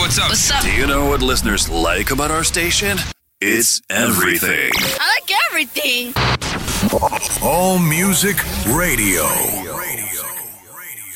what's up? What's up? Do you know what listeners like about our station? It's everything. I like everything. All Music Radio.